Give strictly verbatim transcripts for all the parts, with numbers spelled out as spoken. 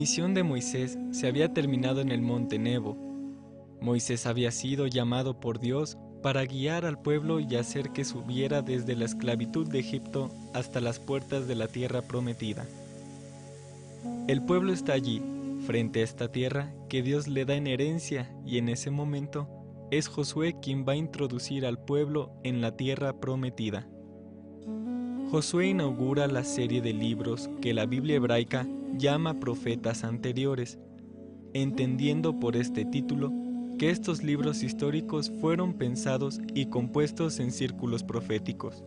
La misión de Moisés se había terminado en el monte Nebo. Moisés había sido llamado por Dios para guiar al pueblo y hacer que subiera desde la esclavitud de Egipto hasta las puertas de la tierra prometida. El pueblo está allí, frente a esta tierra que Dios le da en herencia, y en ese momento es Josué quien va a introducir al pueblo en la tierra prometida. Josué inaugura la serie de libros que la Biblia hebraica llama profetas anteriores, entendiendo por este título que estos libros históricos fueron pensados y compuestos en círculos proféticos.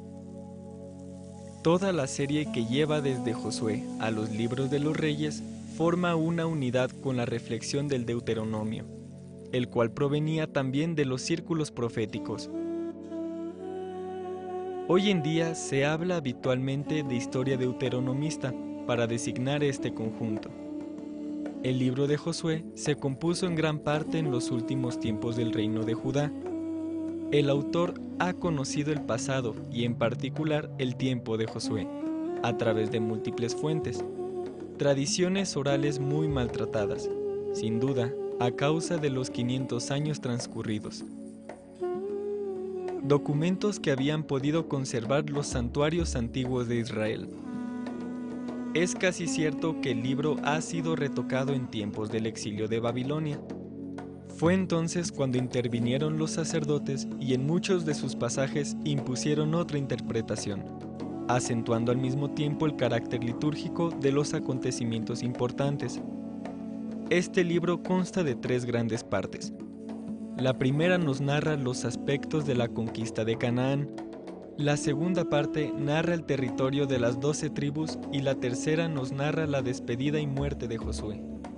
Toda la serie que lleva desde Josué a los libros de los reyes forma una unidad con la reflexión del Deuteronomio, el cual provenía también de los círculos proféticos. Hoy en día se habla habitualmente de historia deuteronomista para designar este conjunto. El libro de Josué se compuso en gran parte en los últimos tiempos del reino de Judá. El autor ha conocido el pasado y en particular el tiempo de Josué, a través de múltiples fuentes, tradiciones orales muy maltratadas, sin duda a causa de los quinientos años transcurridos. Documentos que habían podido conservar los santuarios antiguos de Israel. Es casi cierto que el libro ha sido retocado en tiempos del exilio de Babilonia. Fue entonces cuando intervinieron los sacerdotes y en muchos de sus pasajes impusieron otra interpretación, acentuando al mismo tiempo el carácter litúrgico de los acontecimientos importantes. Este libro consta de tres grandes partes. La primera nos narra los aspectos de la conquista de Canaán. La segunda parte narra el territorio de las doce tribus y la tercera nos narra la despedida y muerte de Josué.